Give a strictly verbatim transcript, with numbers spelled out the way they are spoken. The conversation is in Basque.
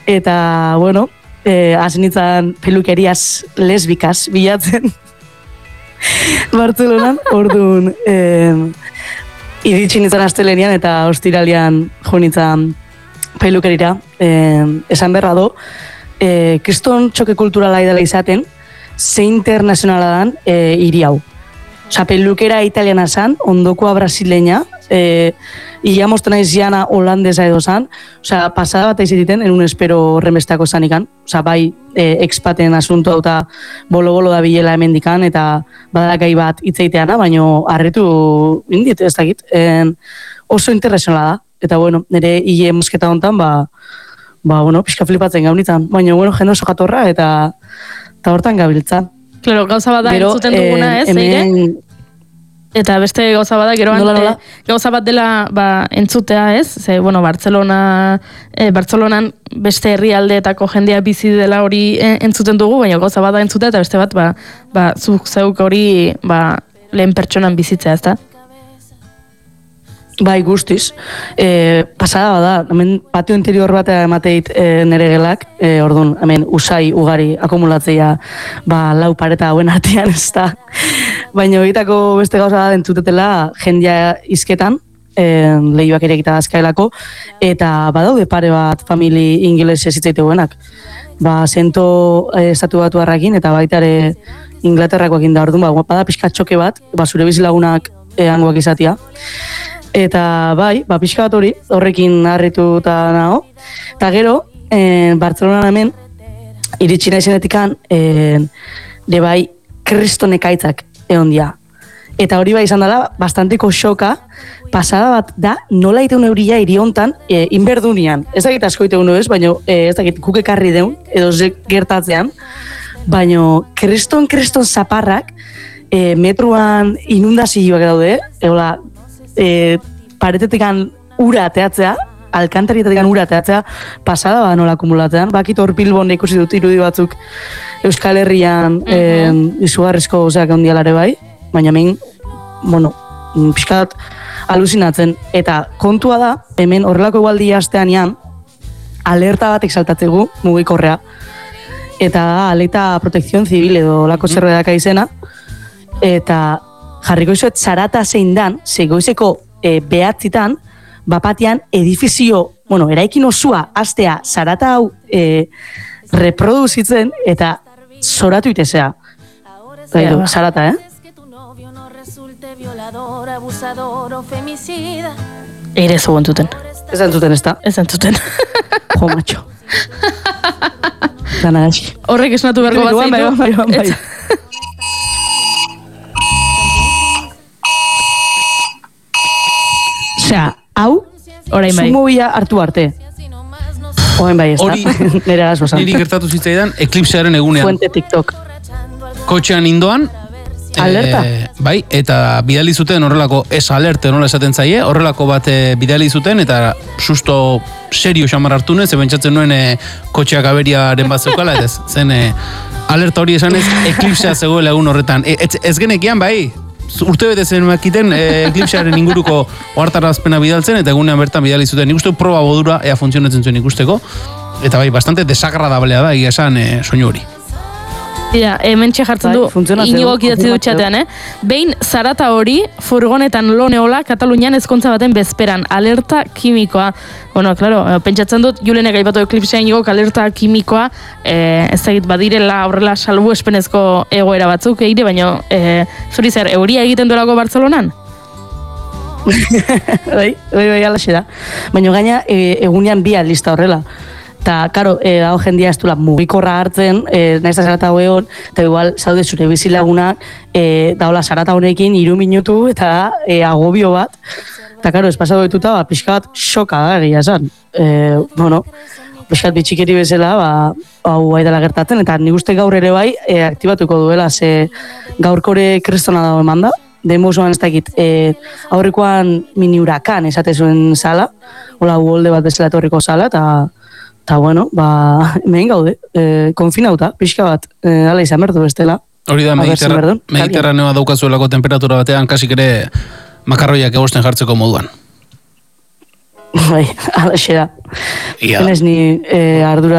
eta, bueno, eh, asenitzan pelukeriaz lesbikaz bilatzen Bartzelonan, orduan eh, iritsi nintzen astelenian eta ostiralian jo nintzen pelukerira. Eh, esan berra do, eh, kriston txoke kulturala idala izaten, ze internazionala dan eh, hiri hau. Osa, pelukera italiana zan, ondokoa brasileña, eh, ia mozten naiz jana holandesa edo zan, osa, pasada bat aizititen, en un espero horrenbestako zanikan, osa, bai, eh, expaten asunto eta bolo-bolo da bilela hemendikan, eta badalakai bat itzeiteana, baino harretu indit, ez dakit, en, oso internazionala da, eta bueno, nire hile mosketa hontan, ba, ba, bueno, pixka flipatzen gaunitzen, baina, bueno, jende oso jatorra, eta, eta hortan gabiltza. Claro, gauza bada entzuten duguna, ez, hemen... Eta beste gauza bada, gero nola, nola? Gauza bat dela ba, entzutea, ez? Ze, bueno, Bartzelona, eh, Bartzelonan beste herrialdeetako jendea bizi dela hori eh, entzuten dugu, baina gauza bada entzutea, eta beste bat, ba, ba, zuk zeuk hori ba, lehen pertsonan bizitzea, ez da? Bai, guztiz. E, pasada bada, hemen patio interior bat emateit e, nere gelak, e, orduan, hemen usai ugari akumulatzea ba, lau pareta hauen artean, ez da. Baina horietako beste gauza da entzutetela jendia izketan, e, lehioak ere egita azkaelako, eta badaude pare bat famili ingeles ezitzaiteuenak. Ba, zento e, estatu batu harrakin, eta baita ere Inglaterrakoakin da, orduan, ba, bada pixka txoke bat, ba, zure bizilagunak e, hangoak izatia. Eta bai, ba, pixka bat hori, horrekin harrituta nago. Eta gero, eh, Bartzelonan hemen, iritsi naizenetikan, eh, de bai, kriston ekaitzak egon dia. Eta hori bai izan dela, bastanteko xoka, pasada bat da, nola iteun euria hiri hontan, eh, inberdunian. Ez dakit asko iteun ez, baina eh, ez dakit kukekarri deun, edo ze gertatzean, baina kriston, kriston zaparrak, eh, metruan inundazioak daude, egola, E, paretetikan ura ateatzea, alkantarietetik ura ateatzea, pasada ba nola akumulatzen. Bakit hor Bilbon ikusi dut irudi batzuk Euskal Herrian mm -hmm. e, izugarrizko ozeak ondialare bai, baina hemen, bueno, pixkat alusinatzen. Eta kontua da, hemen horrelako igualdi hasteanean, alerta bat exaltatzegu mugikorrea. Eta da, alerta protección civil edo lako zerredaka izena, eta jarriko izuet zarata zein dan, zegoizeko e, behatzitan, bapatian edifizio, bueno, eraikin osua, astea, zarata hau e, reproduzitzen, eta zoratu itezea. Eta, zarata, eh? Eire zu entzuten. Ez entzuten, ez da? Ez entzuten. Jo, macho. Zana gazi. Horrek esnatu berko bat zeitu. Bai, bai, bai. Osea, hau, zumobia hartu arte. Oen bai, ez da. Nire arazko zan. Niri gertatu zitzaidan, eklipsearen egunean. Fuente TikTok. Kotxean indoan. Alerta? E, bai, eta bidali zuten horrelako, ez alerte nola esaten zaie, horrelako bat e, bidali zuten, eta susto serio xamar hartu nuen, ze bentsatzen nuen e, kotxeak aberiaren bat zeukala, ez zen e, alerta hori esan ez, eklipsea zegoela egun horretan. E, ez, ez genekian, bai, urte bete zen makiten e, eklipsearen inguruko ohartarazpena bidaltzen, eta egunean bertan bidali zuten. Nik uste proba bodura ea funtzionatzen zuen ikusteko, eta bai, bastante desagradablea da, egia esan e, soinu hori. Ja, hemen jartzen du, inigok idatzi du txatean, eh? Behin, zarata hori, furgonetan loneola, Katalunian ezkontza baten bezperan, alerta kimikoa. Bueno, claro, pentsatzen dut, Julenek aipatu eklipsea inigok, alerta kimikoa, eh, ez egit badirela horrela salbu espenezko egoera batzuk, eire, baina, eh, zuri zer, euria egiten duelako Bartzelonan? Bai, bai, bai, alaxe da. Baina gaina, e, egunean bi lista horrela. Eta, karo, e, dago jendia ez duela mugikorra hartzen, e, nahiz da zarata hoeon, eta igual, zaude zure bizilagunak, e, daola zarata honekin, iru minutu, eta e, agobio bat. Eta, karo, ez pasatu dituta, ba, pixka bat xoka da, egia esan. E, bueno, pixka bat bitxikeri bezala, ba, hau bai dela gertatzen, eta nik uste gaur ere bai, e, aktibatuko duela, ze gaurkore kristona dago eman da. Demozuan ez dakit, e, aurrekoan mini hurakan esate zuen zala, hola uholde bat bezala etorriko zala, eta eta bueno, ba, hemen gaude, e, konfinauta, pixka bat, e, ala izan berdu bestela. Hori da, mediterra, mediterraneoa daukazuelako temperatura batean, kasik ere makarroiak egosten jartzeko moduan. Bai, ala xera. Zenez ni e, ardura